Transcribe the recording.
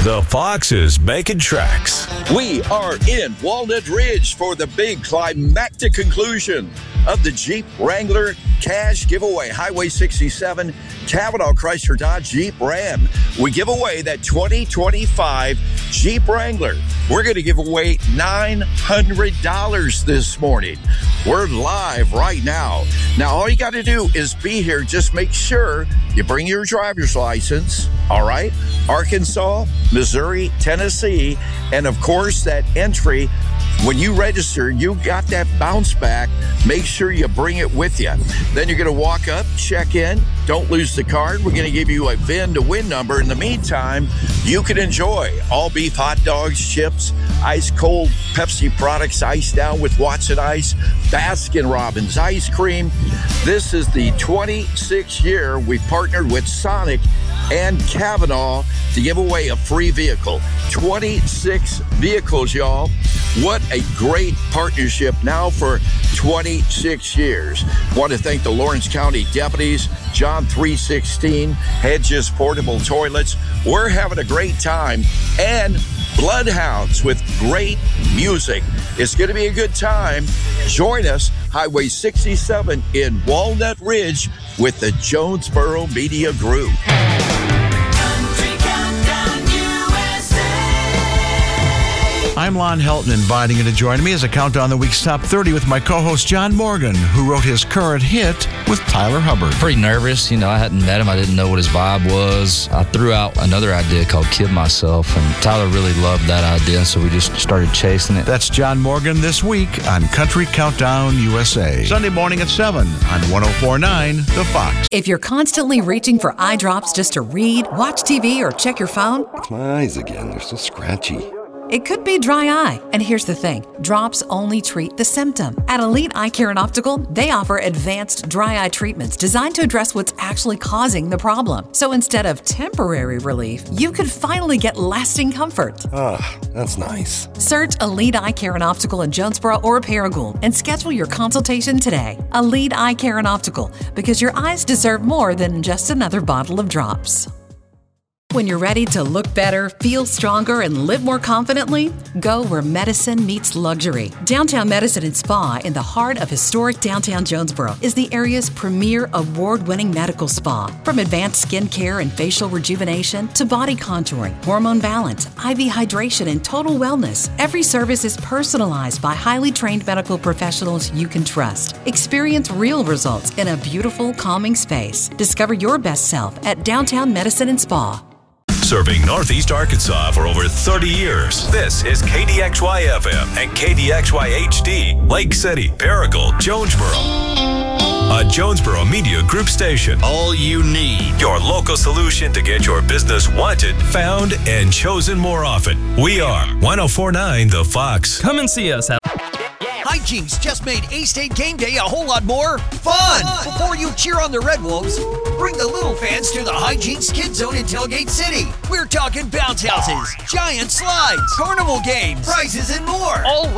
The Fox is making tracks. We are in Walnut Ridge for the big climactic conclusion of the Jeep Wrangler cash giveaway. Highway 67, Cavanaugh Chrysler Dodge Jeep Ram. We give away that 2025 Jeep Wrangler. We're going to give away $900 this morning. We're live right now. Now, all you got to do is be here. Just make sure you bring your driver's license, all right? Arkansas, Missouri, Tennessee, and of course that entry. When you register, you got that bounce back. Make sure you bring it with you. Then you're going to walk up, check in. Don't lose the card. We're going to give you a VIN to win number. In the meantime, you can enjoy all beef hot dogs, chips, ice cold Pepsi products, iced down with Watson Ice, Baskin Robbins ice cream. This is the 26th year we've partnered with Sonic and Cavanaugh to give away a free vehicle. 26 vehicles, y'all. What a great partnership now for 26 years. Want to thank the Lawrence County deputies, John 316, Hedges Portable Toilets. We're having a great time. And Bloodhounds with great music. It's going to be a good time. Join us, Highway 67 in Walnut Ridge with the Jonesboro Media Group. I'm Lon Helton, inviting you to join me as I count down the week's top 30 with my co-host John Morgan, who wrote his current hit with Tyler Hubbard. Pretty nervous. I hadn't met him. I didn't know what his vibe was. I threw out another idea called Kid Myself, and Tyler really loved that idea, so we just started chasing it. That's John Morgan this week on Country Countdown USA. Sunday morning at 7 on 104.9 The Fox. If you're constantly reaching for eye drops just to read, watch TV, or check your phone, It's my eyes again. They're so scratchy. it could be dry eye. And here's the thing, drops only treat the symptom. At Elite Eye Care and Optical, they offer advanced dry eye treatments designed to address what's actually causing the problem. So instead of temporary relief, you could finally get lasting comfort. That's nice. Search Elite Eye Care and Optical in Jonesboro or Paragould and schedule your consultation today. Elite Eye Care and Optical, because your eyes deserve more than just another bottle of drops. When you're ready to look better, feel stronger, and live more confidently, go where medicine meets luxury. Downtown Medicine and Spa in the heart of historic downtown Jonesboro is the area's premier award-winning medical spa. From advanced skin care and facial rejuvenation to body contouring, hormone balance, IV hydration, and total wellness, every service is personalized by highly trained medical professionals you can trust. Experience real results in a beautiful, calming space. Discover your best self at Downtown Medicine and Spa. Serving Northeast Arkansas for over 30 years. This is KDXY-FM and KDXY-HD, Lake City, Paragould, Jonesboro. A Jonesboro Media Group station. All you need. Your local solution to get your business wanted, found, and chosen more often. We are 104.9 The Fox. Come and see us at Hijinks just made A-State game day a whole lot more fun. Before you cheer on the Red Wolves, bring the little fans to the Hijinks Kids Zone in Tailgate City. We're talking bounce houses, giant slides, carnival games, prizes, and more.